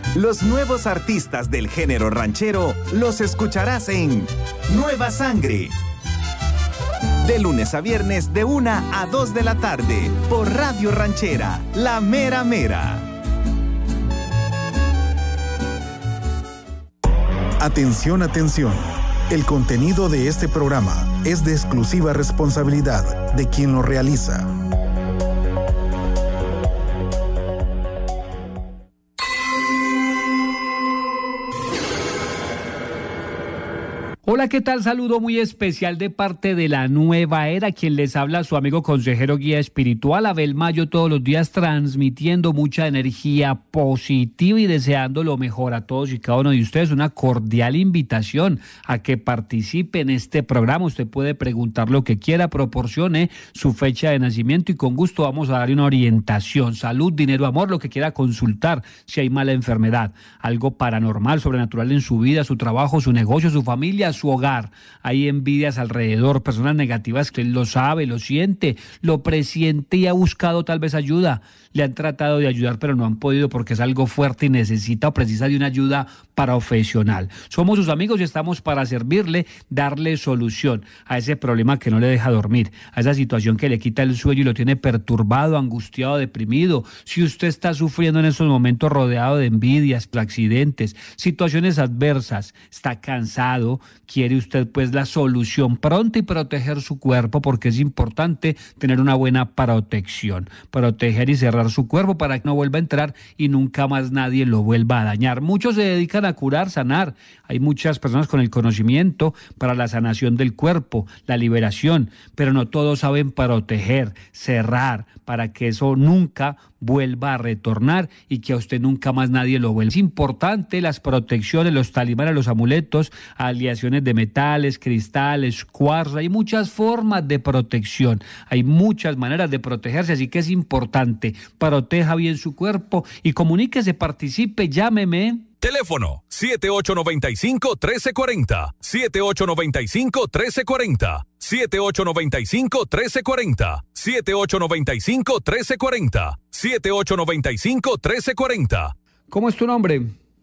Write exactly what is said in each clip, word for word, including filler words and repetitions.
Los nuevos artistas del género ranchero los escucharás en Nueva Sangre. De lunes a viernes de una a dos de la tarde por Radio Ranchera, La Mera Mera. Atención, atención. El contenido de este programa es de exclusiva responsabilidad de quien lo realiza. Hola, ¿qué tal? Saludo muy especial de parte de la nueva era, quien les habla su amigo consejero guía espiritual Abel Mayo, todos los días transmitiendo mucha energía positiva y deseando lo mejor a todos y cada uno de ustedes. Una cordial invitación a que participe en este programa. Usted puede preguntar lo que quiera, proporcione su fecha de nacimiento y con gusto vamos a darle una orientación. Salud, dinero, amor, lo que quiera consultar, si hay mala enfermedad, algo paranormal, sobrenatural en su vida, su trabajo, su negocio, su familia, su hogar. Hay envidias alrededor, personas negativas que él lo sabe, lo siente, lo presiente y ha buscado tal vez ayuda. Le han tratado de ayudar pero no han podido porque es algo fuerte y necesita o precisa de una ayuda profesional. Somos sus amigos y estamos para servirle, darle solución a ese problema que no le deja dormir, a esa situación que le quita el sueño y lo tiene perturbado, angustiado, deprimido. Si usted está sufriendo en estos momentos rodeado de envidias, accidentes, situaciones adversas, está cansado, quiere usted pues la solución pronta y proteger su cuerpo, porque es importante tener una buena protección, proteger y cerrar su cuerpo para que no vuelva a entrar y nunca más nadie lo vuelva a dañar. Muchos se dedican a curar, sanar. Hay muchas personas con el conocimiento para la sanación del cuerpo, la liberación, pero no todos saben proteger, cerrar, para que eso nunca vuelva a retornar y que a usted nunca más nadie lo vuelva. Es importante las protecciones, los talismanes, los amuletos, aleaciones de metales, cristales, cuarzo. Hay muchas formas de protección, hay muchas maneras de protegerse, así que es importante, proteja bien su cuerpo y comuníquese, participe, llámeme. Teléfono siete ocho nueve cinco, uno tres cuatro cero, siete ocho nueve cinco, uno tres cuatro cero, siete ocho nueve cinco, uno tres cuatro cero, siete ocho nueve cinco, uno tres cuatro cero, siete ocho nueve cinco, uno tres cuatro cero. ¿Cómo es tu nombre?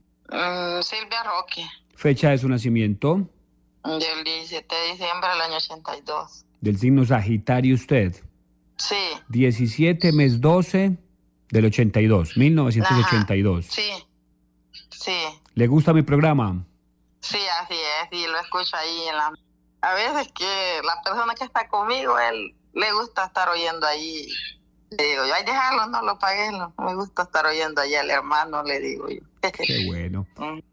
Uh, Silvia Roque. Fecha de su nacimiento. Del diecisiete de diciembre del año ochenta y dos. Del signo Sagitario usted. Sí. diecisiete, mes doce del ochenta y dos, mil novecientos ochenta y dos. Ajá. Sí. Sí. ¿Le gusta mi programa? Sí, así es, sí, lo escucho ahí en la... A veces que la persona que está conmigo, él le gusta estar oyendo ahí. Le digo yo, ay, déjalo, no lo pagues, no me gusta estar oyendo ahí al hermano, le digo yo. Qué bueno.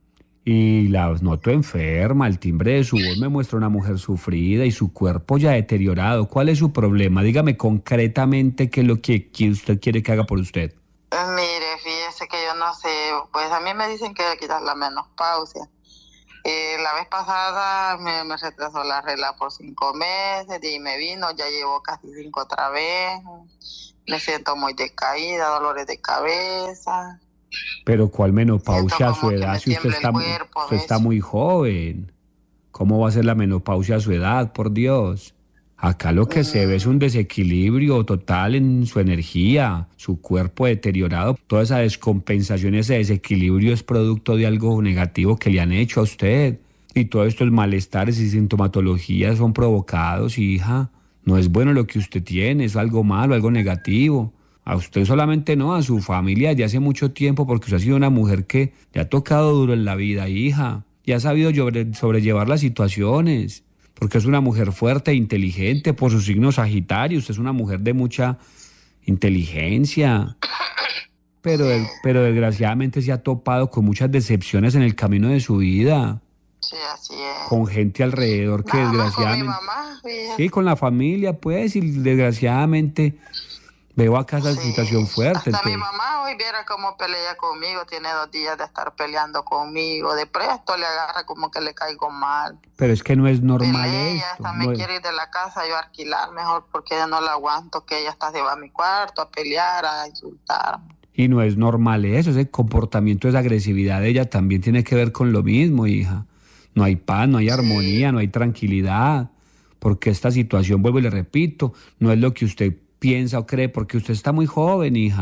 Y la noto enferma, el timbre de su voz me muestra una mujer sufrida y su cuerpo ya deteriorado. ¿Cuál es su problema? Dígame concretamente qué es lo que, que usted quiere que haga por usted. Mire, fíjese que yo no sé, pues a mí me dicen que quitar la menopausia. Eh, la vez pasada me, me retrasó la regla por cinco meses y me vino, ya llevo casi cinco otra vez. Me siento muy decaída, dolores de cabeza. Pero ¿cuál menopausia a su edad? Si usted está, cuerpo, usted está muy joven. ¿Cómo va a ser la menopausia a su edad, por Dios? Acá lo que mm. se ve es un desequilibrio total en su energía, su cuerpo deteriorado. Toda esa descompensación, ese desequilibrio es producto de algo negativo que le han hecho a usted. Y todos estos malestares y sintomatologías son provocados, hija. No es bueno lo que usted tiene, es algo malo, algo negativo. A usted solamente no, a su familia desde hace mucho tiempo, porque usted ha sido una mujer que le ha tocado duro en la vida, hija. Y ha sabido sobrellevar las situaciones. Porque es una mujer fuerte e inteligente por su signo Sagitario. Usted es una mujer de mucha inteligencia. Pero, pero desgraciadamente se ha topado con muchas decepciones en el camino de su vida. Sí, así es. Con gente alrededor que Nada desgraciadamente... Con mi mamá, sí, con la familia, pues, y desgraciadamente... Veo acá esa sí. situación fuerte. Hasta entonces. Mi mamá hoy viera cómo pelea conmigo, tiene dos días de estar peleando conmigo, de presto le agarra como que le caigo mal. Pero es que no es normal pelea, esto. Hasta no me es... quiere ir de la casa yo a alquilar mejor porque ella no la aguanto, que ella está se va a mi cuarto a pelear, a insultar. Y no es normal eso, ese comportamiento, esa agresividad de ella también tiene que ver con lo mismo, hija. No hay paz, no hay sí. armonía, no hay tranquilidad, porque esta situación, vuelvo y le repito, no es lo que usted piensa o cree, porque usted está muy joven, hija.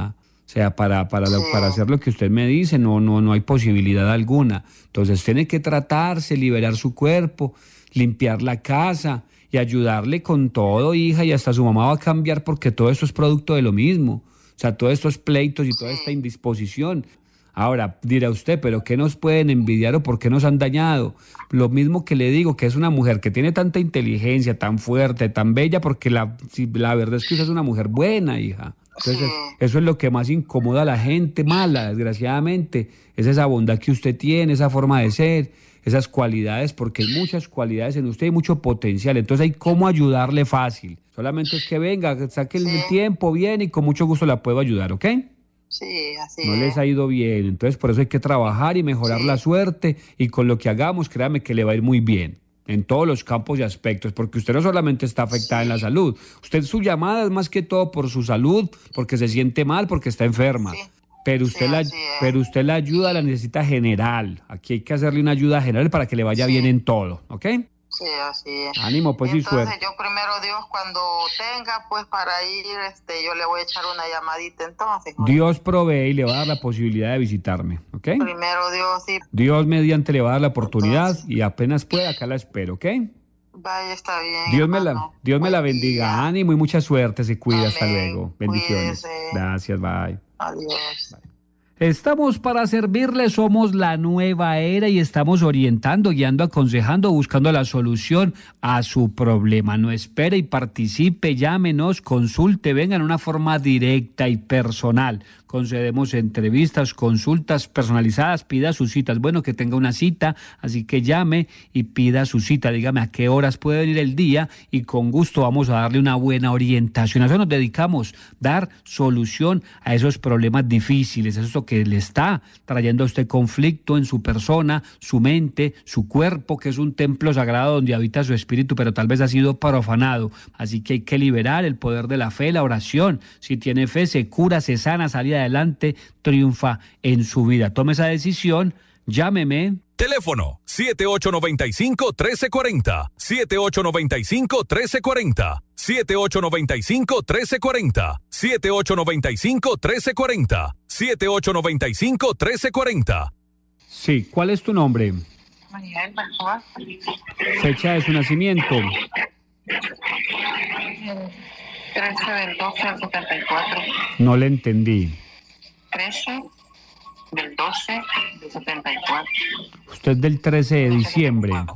sea, para, para, Sí. para hacer lo que usted me dice, no, no, no hay posibilidad alguna. Entonces tiene que tratarse, liberar su cuerpo, limpiar la casa y ayudarle con todo, hija, y hasta su mamá va a cambiar porque todo esto es producto de lo mismo. O sea, todos estos pleitos y toda esta indisposición. Ahora, dirá usted, ¿pero qué nos pueden envidiar o por qué nos han dañado? Lo mismo que le digo, que es una mujer que tiene tanta inteligencia, tan fuerte, tan bella, porque la, si, la verdad es que usted es una mujer buena, hija. Entonces, Sí. eso es lo que más incomoda a la gente mala, desgraciadamente. Es esa bondad que usted tiene, esa forma de ser, esas cualidades, porque hay muchas cualidades en usted y mucho potencial. Entonces hay cómo ayudarle fácil. Solamente es que venga, saque el Sí. tiempo bien y con mucho gusto la puedo ayudar, ¿ok? Sí, así No es. les ha ido bien, entonces por eso hay que trabajar y mejorar Sí. la suerte, y con lo que hagamos, créame que le va a ir muy bien en todos los campos y aspectos, porque usted no solamente está afectada en la salud, usted, su llamada es más que todo por su salud, porque se siente mal, porque está enferma. Sí. Pero usted, Sí, la, así es. pero usted la ayuda la necesita general. Aquí hay que hacerle una ayuda general para que le vaya Sí. bien en todo, ¿ok? Sí, así es. Ánimo, pues, y Entonces, suerte. yo primero Dios, cuando tenga, pues para ir, este, yo le voy a echar una llamadita entonces. ¿no? Dios provee y le va a dar la posibilidad de visitarme, ¿ok? Primero Dios, sí. Dios mediante le va a dar la oportunidad y apenas pueda, acá la espero, ¿ok? Vaya, está bien. Dios me la, hermano. Dios me la Buen bendiga, día. ánimo y mucha suerte, se cuida, hasta Amén. luego. Bendiciones. Cuídese. Gracias, bye. Adiós. Estamos para servirle, somos la nueva era y estamos orientando, guiando, aconsejando, buscando la solución a su problema. No espere y participe, llámenos, consulte, venga en una forma directa y personal. Concedemos entrevistas, consultas personalizadas, pida sus citas. Bueno, que tenga una cita, así que llame y pida su cita. Dígame a qué horas puede venir el día y con gusto vamos a darle una buena orientación. A eso nos dedicamos, dar solución a esos problemas difíciles, eso que le está trayendo a usted conflicto en su persona, su mente, su cuerpo, que es un templo sagrado donde habita su espíritu, pero tal vez ha sido profanado. Así que hay que liberar el poder de la fe, la oración. Si tiene fe, se cura, se sana, sale adelante, triunfa en su vida. Tome esa decisión, llámeme. Teléfono siete ocho nueve cinco, uno tres cuatro cero, siete ocho nueve cinco, uno tres cuatro cero, siete ocho nueve cinco, uno tres cuatro cero, siete ocho nueve cinco, uno tres cuatro cero, siete ocho nueve cinco, uno tres cuatro cero. Sí, ¿cuál es tu nombre? María del Pascual. Fecha de su nacimiento. trece del doce del setenta y cuatro. No le entendí. trece del doce del setenta y cuatro. Usted es del trece de diciembre, Ujú.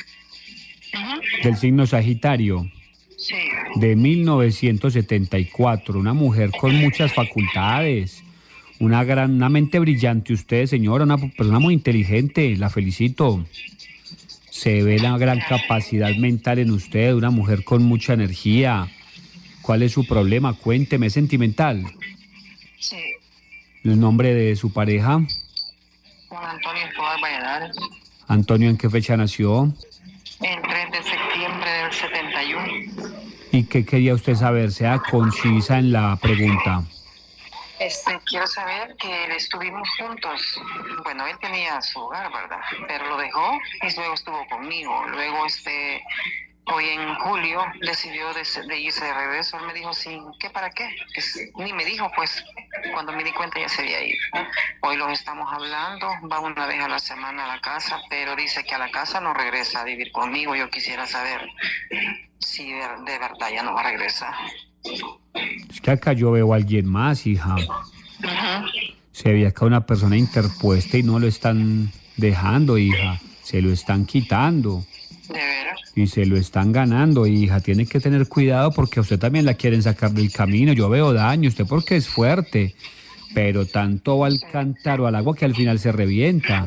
del signo Sagitario, Sí. de mil novecientos setenta y cuatro. Una mujer con muchas facultades, una gran, una mente brillante usted, señora, una persona muy inteligente, la felicito. Se ve la gran capacidad mental en usted, una mujer con mucha energía. ¿Cuál es su problema? Cuénteme, ¿es sentimental? Sí. ¿El nombre de su pareja? Juan Antonio Escobar Valladares. Antonio, ¿en qué fecha nació? El tres de septiembre del setenta y uno. ¿Y qué quería usted saber? Sea concisa en la pregunta. Este, quiero saber que estuvimos juntos. Bueno, él tenía su hogar, ¿verdad? Pero lo dejó y luego estuvo conmigo. Luego, este, hoy en julio decidió de, de irse de regreso. Él me dijo, sin ¿qué para qué? Pues, ni me dijo, pues, cuando me di cuenta ya se había ido. Hoy los estamos hablando, va una vez a la semana a la casa, pero dice que a la casa no regresa a vivir conmigo. Yo quisiera saber si de, de verdad ya no va a regresar. Es que acá yo veo a alguien más, hija. Ujú. Se ve acá una persona interpuesta y no lo están dejando, hija. Se lo están quitando ¿De veras? y se lo están ganando, hija. Tiene que tener cuidado porque a usted también la quieren sacar del camino. Yo veo daño, usted porque es fuerte, pero tanto va al cántaro al agua que al final se revienta.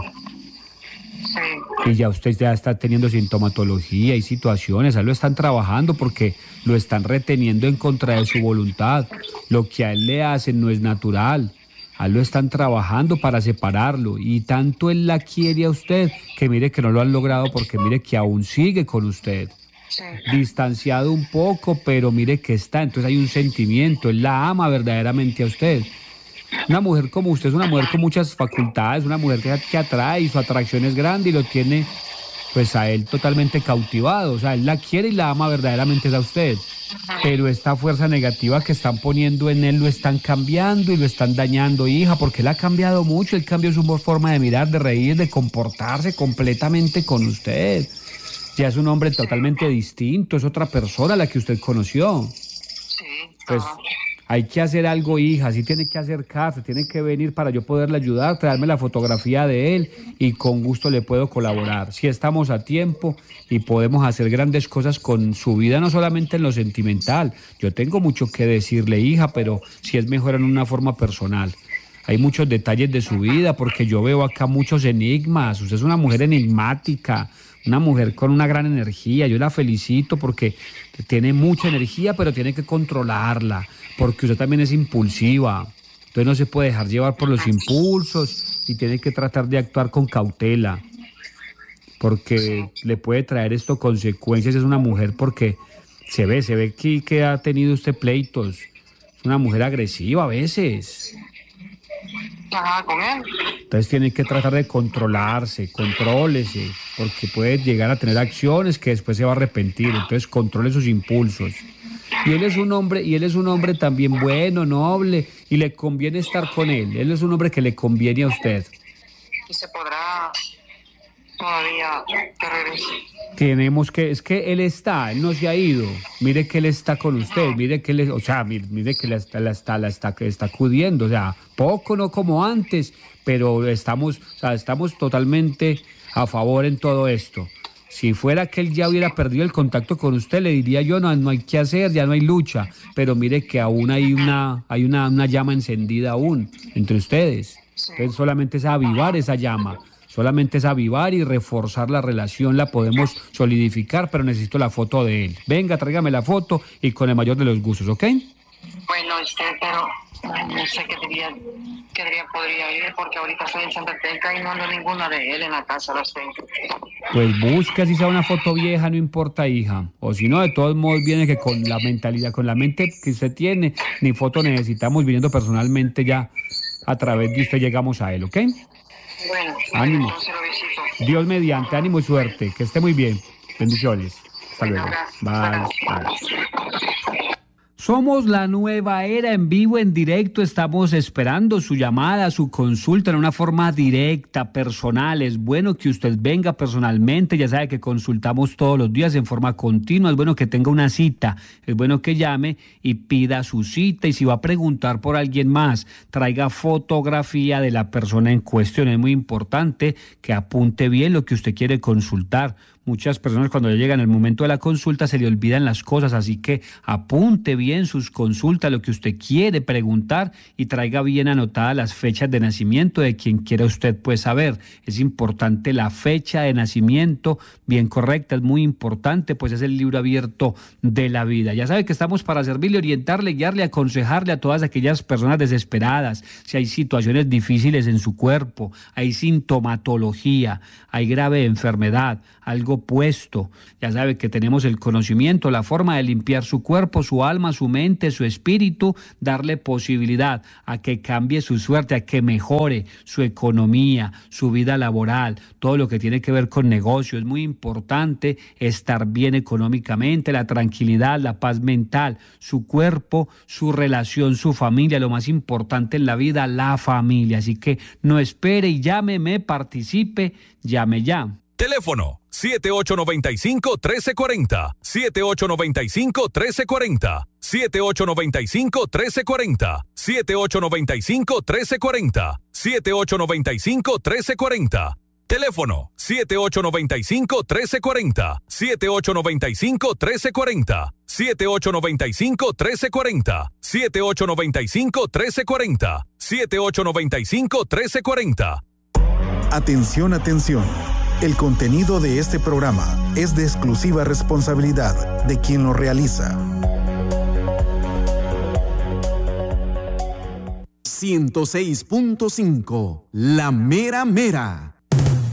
Sí. Y ya usted ya está teniendo sintomatología y situaciones, a él lo están trabajando porque lo están reteniendo en contra de su voluntad. Lo que a él le hacen no es natural. A él lo están trabajando para separarlo y tanto él la quiere a usted que mire que no lo han logrado porque mire que aún sigue con usted. Sí. Distanciado un poco, pero mire que está. Entonces hay un sentimiento, él la ama verdaderamente a usted. Una mujer como usted es una mujer con muchas facultades, una mujer que, que atrae y su atracción es grande y lo tiene pues a él totalmente cautivado, o sea, él la quiere y la ama verdaderamente es a usted, pero esta fuerza negativa que están poniendo en él lo están cambiando y lo están dañando, hija, porque él ha cambiado mucho, él cambió su forma de mirar, de reír, de comportarse completamente con usted. Ya es un hombre totalmente distinto, es otra persona a la que usted conoció. Sí. Pues hay que hacer algo, hija, sí tiene que acercarse, tiene que venir para yo poderle ayudar, traerme la fotografía de él y con gusto le puedo colaborar. Si estamos a tiempo y podemos hacer grandes cosas con su vida, no solamente en lo sentimental. Yo tengo mucho que decirle, hija, pero si es mejor en una forma personal. Hay muchos detalles de su vida porque yo veo acá muchos enigmas. Usted es una mujer enigmática, una mujer con una gran energía. Yo la felicito porque tiene mucha energía, pero tiene que controlarla, porque usted también es impulsiva. Entonces no se puede dejar llevar por los impulsos y tiene que tratar de actuar con cautela, porque le puede traer esto consecuencias. Es una mujer porque se ve, se ve que, que ha tenido usted pleitos. Es una mujer agresiva a veces. Ajá, con él. Entonces tiene que tratar de controlarse, contrólese, porque puede llegar a tener acciones que después se va a arrepentir. Entonces controle sus impulsos. Y él es un hombre, y él es un hombre también bueno, noble, y le conviene estar con él. Él es un hombre que le conviene a usted. Y se podrá todavía que regrese. Tenemos que, es que él está, él no se ha ido. Mire que él está con usted, mire que él, o sea, mire, mire que la está, la está, la está, que está acudiendo, o sea, poco, no como antes, pero estamos, o sea, estamos totalmente a favor en todo esto. Si fuera que él ya hubiera perdido el contacto con usted, le diría yo, no, no hay que hacer, ya no hay lucha, pero mire que aún hay una, hay una, una llama encendida aún entre ustedes. Entonces solamente es avivar esa llama. Solamente es avivar y reforzar la relación, la podemos solidificar, pero necesito la foto de él. Venga, tráigame la foto y con el mayor de los gustos, ¿ok? Bueno, este, pero no sé qué día, qué día podría ir, porque ahorita estoy en Santa Teca y no ando ninguna de él en la casa, las tengo. Pues busca si sea una foto vieja, no importa, hija. O si no, de todos modos viene que con la mentalidad, con la mente que usted tiene, ni foto necesitamos, viniendo personalmente ya a través de usted llegamos a él, ¿ok? Bueno, ánimo. entonces lo visito. Dios mediante, ánimo y suerte. Que esté muy bien. Bendiciones. Hasta luego. Gracias. Bye. Bye. Somos la nueva era, en vivo, en directo. Estamos esperando su llamada, su consulta en una forma directa, personal. Es bueno que usted venga personalmente. Ya sabe que consultamos todos los días en forma continua. Es bueno que tenga una cita. Es bueno que llame y pida su cita. Y si va a preguntar por alguien más, traiga fotografía de la persona en cuestión. Es muy importante que apunte bien lo que usted quiere consultar. Muchas personas cuando ya llegan al momento de la consulta se le olvidan las cosas, así que apunte bien sus consultas, lo que usted quiere preguntar y traiga bien anotadas las fechas de nacimiento de quien quiera usted pues saber. Es importante la fecha de nacimiento, bien correcta, es muy importante, pues es el libro abierto de la vida. Ya sabe que estamos para servirle, orientarle, guiarle, aconsejarle a todas aquellas personas desesperadas. Si hay situaciones difíciles en su cuerpo, hay sintomatología, hay grave enfermedad, algo puesto, ya sabe que tenemos el conocimiento, la forma de limpiar su cuerpo, su alma, su mente, su espíritu, darle posibilidad a que cambie su suerte, a que mejore su economía, su vida laboral, todo lo que tiene que ver con negocio. Es muy importante estar bien económicamente, la tranquilidad, la paz mental, su cuerpo, su relación, su familia, lo más importante en la vida, la familia. Así que no espere y llámeme, participe, llame ya. Teléfono siete ocho nueve cinco, uno tres cuatro cero, siete ocho nueve cinco, uno tres cuatro cero, siete ocho nueve cinco, uno tres cuatro cero, siete ocho nueve cinco, uno tres cuatro cero, siete ocho nueve cinco, uno tres cuatro cero. Teléfono siete ocho nueve cinco, uno tres cuatro cero, siete ocho nueve cinco, uno tres cuatro cero, siete ocho nueve cinco, uno tres cuatro cero, siete ocho nueve cinco, uno tres cuatro cero, siete ocho nueve cinco, uno tres cuatro cero. Atención, atención. El contenido de este programa es de exclusiva responsabilidad de quien lo realiza. ciento seis punto cinco, La Mera Mera.